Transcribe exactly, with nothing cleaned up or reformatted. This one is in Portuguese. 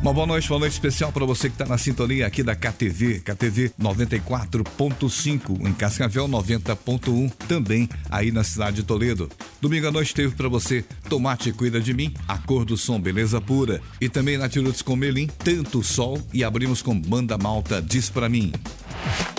Uma boa noite, boa noite especial para você que está na sintonia aqui da K T V, K T V noventa e quatro ponto cinco, em Cascavel noventa ponto um, também aí na cidade de Toledo. Domingo à noite teve para você Tomate Cuida de Mim, A Cor do Som, Beleza Pura, e também Natirutes com Melim, Tanto Sol, e abrimos com Banda Malta Diz Pra Mim.